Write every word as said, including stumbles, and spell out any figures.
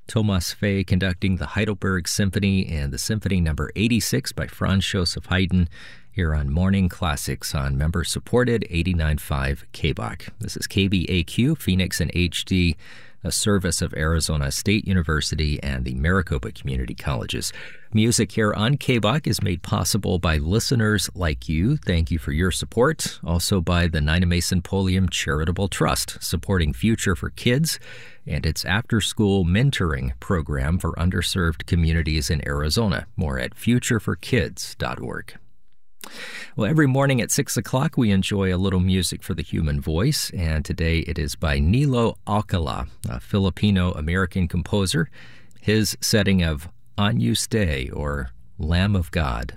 Thomas Fay conducting the Heidelberg Symphony and the Symphony Number eighty-six by Franz Joseph Haydn here on Morning Classics on member-supported eighty-nine point five K B O C. This is K B A Q, Phoenix in H D, a service of Arizona State University and the Maricopa Community Colleges. Music here on K B O C is made possible by listeners like you. Thank you for your support. Also by the Nina Mason Pulliam Charitable Trust, supporting Future for Kids and its after-school mentoring program for underserved communities in Arizona. More at future for kids dot org. Well, every morning at six o'clock, we enjoy a little music for the human voice, and today it is by Nilo Alcala, a Filipino-American composer. His setting of On You Stay, or Lamb of God.